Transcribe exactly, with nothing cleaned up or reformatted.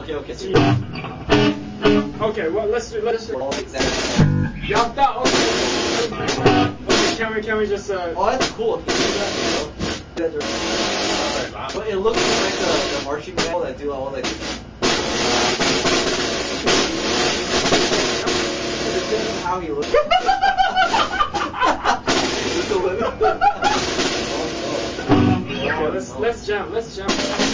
Okay, okay. So okay, well let's do let's do. we're all exactly. Yeah, that okay. Okay, can we can we just uh? Oh, that's cool. If you do that, you know, that they're- but it looks like the, the marching band that do all like. How he looks. Okay, let's let's jump. Let's jump.